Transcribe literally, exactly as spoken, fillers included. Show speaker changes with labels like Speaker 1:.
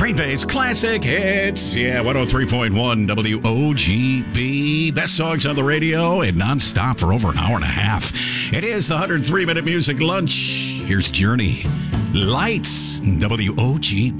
Speaker 1: Green Bay's classic hits. Yeah, one oh three point one W O G B. Best songs on the radio and nonstop for over an hour and a half. It is the one hundred three minute music lunch. Here's Journey. Lights. W O G B.